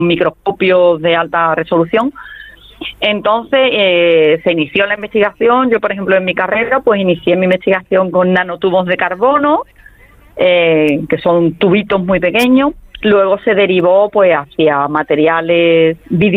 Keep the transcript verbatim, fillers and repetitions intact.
microscopios de alta resolución. Entonces eh, se inició la investigación. Yo, por ejemplo, en mi carrera, pues inicié mi investigación con nanotubos de carbono, eh, que son tubitos muy pequeños. Luego se derivó pues hacia materiales